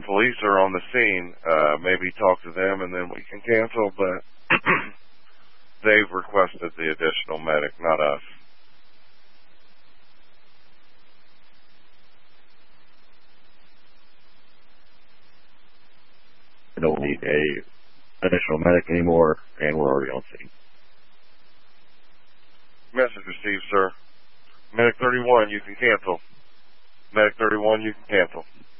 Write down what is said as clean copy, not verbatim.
police are on the scene, maybe talk to them and then we can cancel, but they've requested the additional medic, not us. I don't need a additional medic anymore, and we're already on scene. Message received, sir. Medic 31, you can cancel. Medic 31, you can cancel.